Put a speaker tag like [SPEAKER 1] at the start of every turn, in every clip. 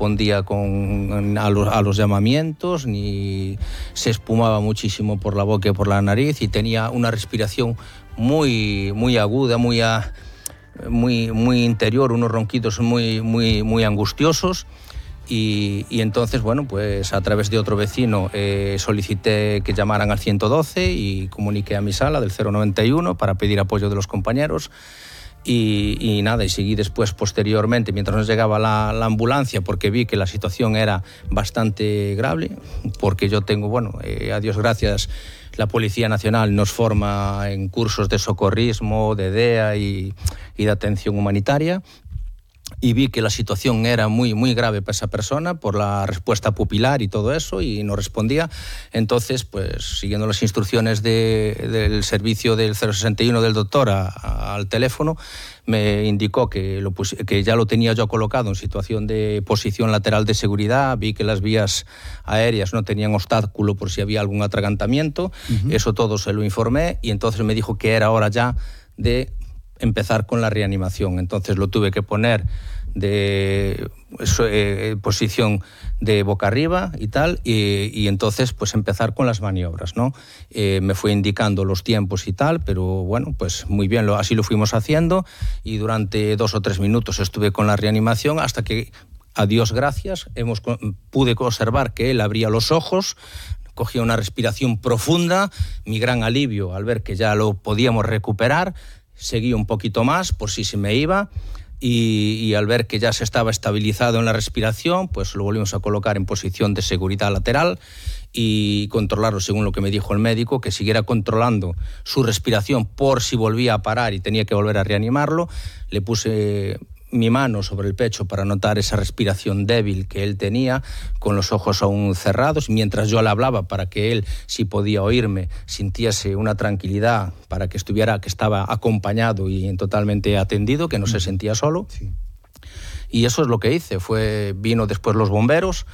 [SPEAKER 1] respondía a los llamamientos, ni se espumaba muchísimo por la boca y por la nariz, y tenía una respiración muy aguda, muy interior, unos ronquidos muy angustiosos. Y entonces, bueno, pues a través de otro vecino solicité que llamaran al 112 y comuniqué a mi sala del 091 para pedir apoyo de los compañeros. Y nada, y seguí después posteriormente, mientras nos llegaba la ambulancia, porque vi que la situación era bastante grave, porque yo tengo, bueno, a Dios gracias, la Policía Nacional nos forma en cursos de socorrismo, de DEA y de atención humanitaria. Y vi que la situación era muy grave para esa persona por la respuesta pupilar y todo eso, y no respondía. Entonces, pues siguiendo las instrucciones del servicio del 061 del doctor al teléfono, me indicó que ya lo tenía yo colocado en situación de posición lateral de seguridad. Vi que las vías aéreas no tenían obstáculo por si había algún atragantamiento. Eso todo se lo informé, y entonces me dijo que era hora ya de empezar con la reanimación. Entonces lo tuve que poner de posición de boca arriba y tal, y entonces pues empezar con las maniobras, ¿no? Me fue indicando los tiempos y tal, pero bueno, pues muy bien, así lo fuimos haciendo, y durante 2 o 3 minutos estuve con la reanimación hasta que, a Dios gracias, pude observar que él abría los ojos, cogía una respiración profunda. Mi gran alivio al ver que ya lo podíamos recuperar, seguí un poquito más por si se me iba, y al ver que ya se estaba estabilizado en la respiración, pues lo volvimos a colocar en posición de seguridad lateral y controlarlo según lo que me dijo el médico, que siguiera controlando su respiración por si volvía a parar y tenía que volver a reanimarlo. Le puse mi mano sobre el pecho para notar esa respiración débil que él tenía, con los ojos aún cerrados, mientras yo le hablaba para que él, si podía oírme, sintiese una tranquilidad, para que estaba acompañado y totalmente atendido, que no se sentía solo. Sí. Y eso es lo que hice. Vino después los bomberos,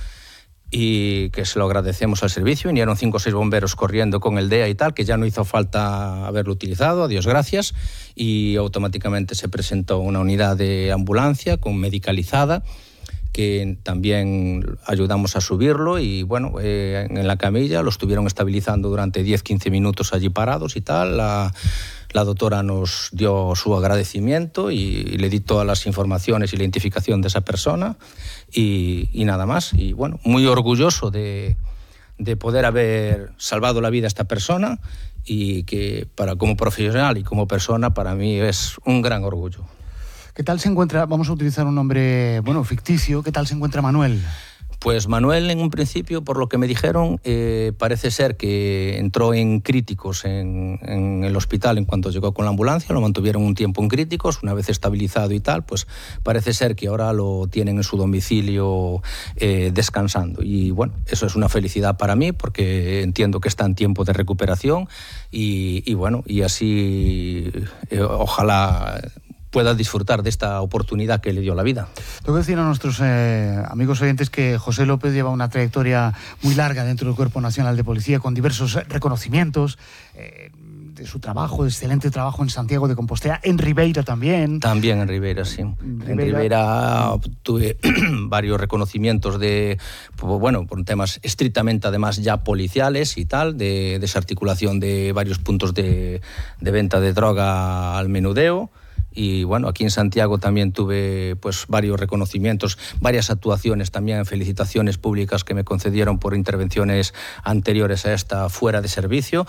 [SPEAKER 1] y que se lo agradecemos al servicio. Vinieron 5 o 6 bomberos corriendo con el DEA y tal, que ya no hizo falta haberlo utilizado, a Dios gracias, y automáticamente se presentó una unidad de ambulancia medicalizada, que también ayudamos a subirlo, y bueno, en la camilla lo estuvieron estabilizando durante 10-15 minutos allí parados y tal. La doctora nos dio su agradecimiento y le di todas las informaciones y la identificación de esa persona, y nada más. Y bueno, muy orgulloso de poder haber salvado la vida a esta persona, y que como profesional y como persona para mí es un gran orgullo.
[SPEAKER 2] ¿Qué tal se encuentra, vamos a utilizar un nombre ficticio, qué tal se encuentra Manuel?
[SPEAKER 1] Pues Manuel, en un principio, por lo que me dijeron, parece ser que entró en críticos en el hospital en cuanto llegó con la ambulancia. Lo mantuvieron un tiempo en críticos, una vez estabilizado y tal, pues parece ser que ahora lo tienen en su domicilio descansando. Y bueno, eso es una felicidad para mí, porque entiendo que está en tiempo de recuperación, y bueno, y así ojalá pueda disfrutar de esta oportunidad que le dio la vida.
[SPEAKER 2] Tengo que decir a nuestros amigos oyentes que José López lleva una trayectoria muy larga dentro del Cuerpo Nacional de Policía, con diversos reconocimientos de su trabajo, de excelente trabajo en Santiago de Compostela, en Ribeira también. También
[SPEAKER 1] en Ribeira, sí. En Ribeira tuve varios reconocimientos por temas estrictamente, además, ya policiales y tal, de desarticulación de varios puntos de venta de droga al menudeo. Y bueno, aquí en Santiago también tuve pues varios reconocimientos, varias actuaciones también, felicitaciones públicas que me concedieron por intervenciones anteriores a esta fuera de servicio,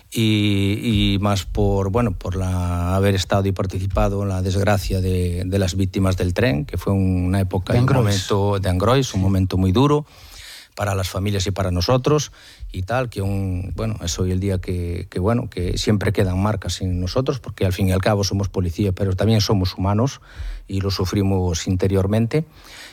[SPEAKER 1] y más por haber estado y participado en la desgracia de las víctimas del tren, que fue una época, un momento de Angrois, un momento muy duro para las familias y para nosotros y tal, que es hoy el día que siempre quedan marcas en nosotros, porque al fin y al cabo somos policía, pero también somos humanos y lo sufrimos interiormente.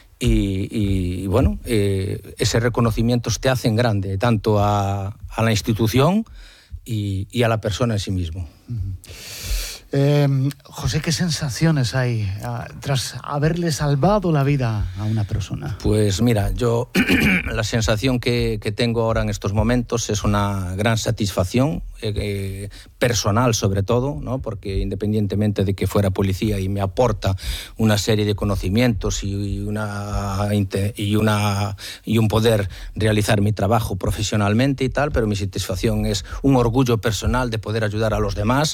[SPEAKER 1] Y ese reconocimiento te hacen grande, tanto a la institución y a la persona en sí mismo.
[SPEAKER 2] José, ¿qué sensaciones hay tras haberle salvado la vida a una persona?
[SPEAKER 1] Pues mira, yo la sensación que tengo ahora en estos momentos es una gran satisfacción, personal sobre todo, ¿no? Porque independientemente de que fuera policía y me aporta una serie de conocimientos y un poder realizar mi trabajo profesionalmente y tal, pero mi satisfacción es un orgullo personal de poder ayudar a los demás,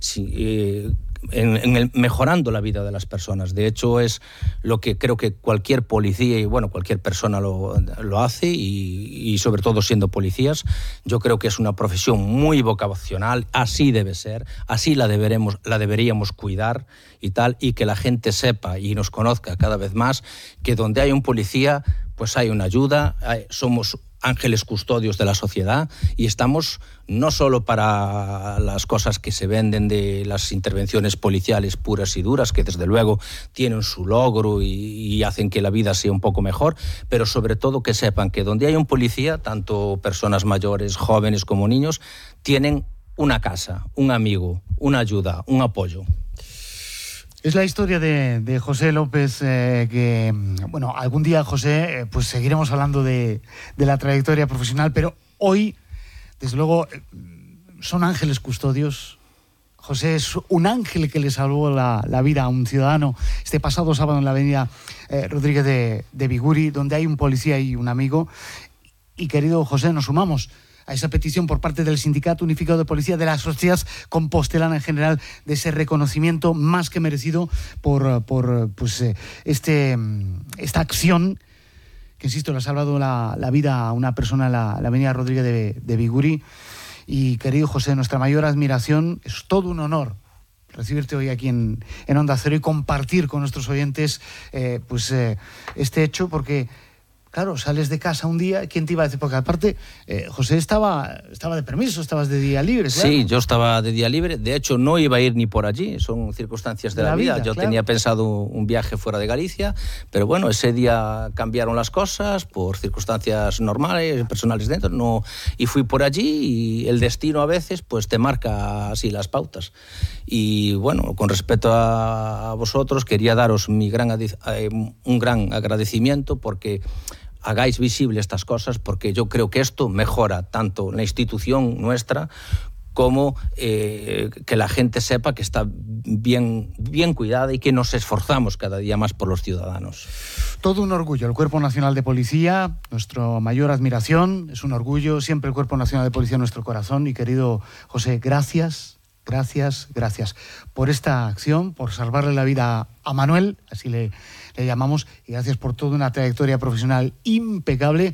[SPEAKER 1] mejorando la vida de las personas. De hecho, es lo que creo que cualquier policía y cualquier persona lo hace, y sobre todo siendo policías, yo creo que es una profesión muy vocacional, así debe ser, así la deberíamos cuidar y tal, y que la gente sepa y nos conozca cada vez más que donde hay un policía, pues hay una ayuda, somos ángeles custodios de la sociedad, y estamos no solo para las cosas que se venden de las intervenciones policiales puras y duras, que desde luego tienen su logro y hacen que la vida sea un poco mejor, pero sobre todo que sepan que donde hay un policía, tanto personas mayores, jóvenes como niños, tienen una casa, un amigo, una ayuda, un apoyo.
[SPEAKER 2] Es la historia de José López, que, algún día, José, pues seguiremos hablando de la trayectoria profesional, pero hoy, desde luego, son ángeles custodios. José es un ángel que le salvó la vida a un ciudadano este pasado sábado en la avenida Rodríguez de Biguri, donde hay un policía y un amigo. Y, querido José, nos sumamos a esa petición por parte del Sindicato Unificado de Policía, de la sociedad compostelana en general, de ese reconocimiento más que merecido por esta acción que, insisto, le ha salvado la vida a una persona en la avenida Rodríguez de Biguri. Y, querido José, nuestra mayor admiración, es todo un honor recibirte hoy aquí en Onda Cero y compartir con nuestros oyentes este hecho, porque claro, sales de casa un día, ¿quién te iba a decir? Porque aparte, José estaba de permiso, estabas de día libre, claro.
[SPEAKER 1] Sí, yo estaba de día libre. De hecho, no iba a ir ni por allí. Son circunstancias de la vida. Yo tenía pensado un viaje fuera de Galicia, pero bueno, ese día cambiaron las cosas por circunstancias normales, personales dentro, y fui por allí, y el destino a veces pues te marca así las pautas. Y bueno, con respecto a vosotros, quería daros un gran agradecimiento porque hagáis visible estas cosas, porque yo creo que esto mejora tanto la institución nuestra como que la gente sepa que está bien cuidada y que nos esforzamos cada día más por los ciudadanos.
[SPEAKER 2] Todo un orgullo, el Cuerpo Nacional de Policía, nuestra mayor admiración, es un orgullo, siempre el Cuerpo Nacional de Policía en nuestro corazón. Y, querido José, gracias por esta acción, por salvarle la vida a Manuel, así le llamamos, y gracias por toda una trayectoria profesional impecable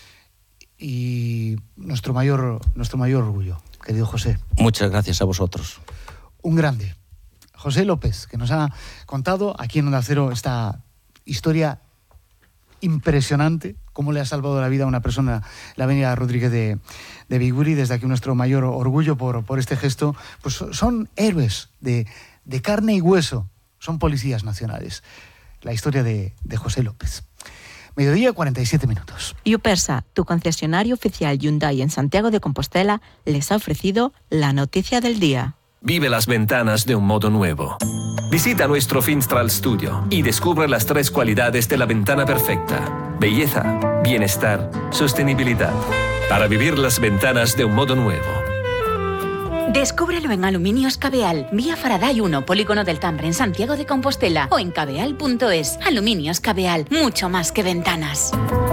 [SPEAKER 2] y nuestro mayor orgullo, querido José.
[SPEAKER 1] Muchas gracias a vosotros.
[SPEAKER 2] Un grande, José López, que nos ha contado aquí en Onda Cero esta historia impresionante, cómo le ha salvado la vida a una persona en la avenida Rodríguez de Biguri. Desde aquí nuestro mayor orgullo por este gesto. Pues son héroes de carne y hueso, son policías nacionales. La historia de José López. Mediodía, 47 minutos.
[SPEAKER 3] Yupersa, tu concesionario oficial Hyundai en Santiago de Compostela, les ha ofrecido la noticia del día.
[SPEAKER 4] Vive las ventanas de un modo nuevo. Visita nuestro Finstral Studio y descubre las 3 cualidades de la ventana perfecta: belleza, bienestar, sostenibilidad. Para vivir las ventanas de un modo nuevo.
[SPEAKER 5] Descúbrelo en Aluminios Cabeal, vía Faraday 1, Polígono del Tambre, en Santiago de Compostela, o en cabeal.es. Aluminios Cabeal, mucho más que ventanas.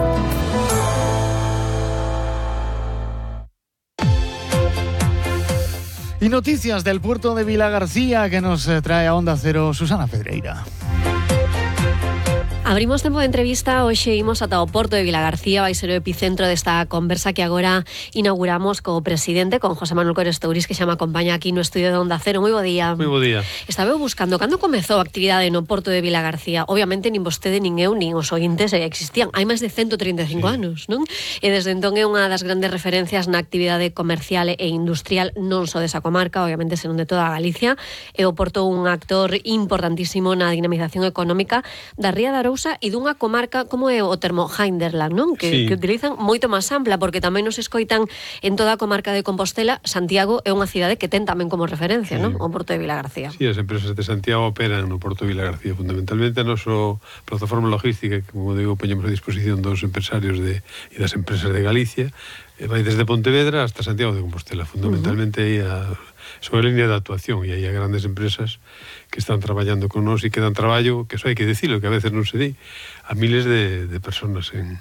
[SPEAKER 2] Y noticias del puerto de Vilagarcía que nos trae a Onda Cero Susana Pedreira.
[SPEAKER 6] Abrimos tempo de entrevista, hoxe imos ata o Porto de Vilagarcía, vai ser o epicentro desta conversa que agora inauguramos co presidente, con José Manuel Cores Tourís, que xa me acompaña aquí no estudio de Onda Cero. Moi bo día.
[SPEAKER 7] Moi bo día.
[SPEAKER 6] Estaba buscando cando comezou a actividade no Porto de Vilagarcía. Obviamente nin vostede, nin eu, nin os ointes existían. Hai máis de 135 anos, non? E desde entón é unha das grandes referencias na actividade comercial e industrial, non só desa comarca, obviamente, senón de toda Galicia. E o Porto un actor importantísimo na dinamización económica da Ría de Arousa cousa e dunha comarca como é o termo Hinterland, non? Que utilizan moito máis ampla, porque tamén nos escoitan en toda a comarca de Compostela. Santiago é unha cidade que ten tamén como referencia, non? O Porto de Vilagarcía.
[SPEAKER 7] Sí, as empresas de Santiago operan no Porto de Vilagarcía, fundamentalmente a nosa plataforma logística, que, como digo, poñemos a disposición dos empresarios e das empresas de Galicia, vai desde Pontevedra hasta Santiago de Compostela, fundamentalmente aí sobre a línea de actuación, e aí hai grandes empresas que están traballando con nós e que dan traballo, que eso hai que dicilo, que a veces non se di, a miles de personas en